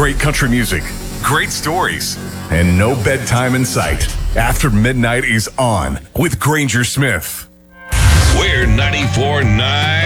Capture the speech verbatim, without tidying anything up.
Great country music, great stories, and no bedtime in sight. After Midnight is on with Granger Smith. We're ninety-four point nine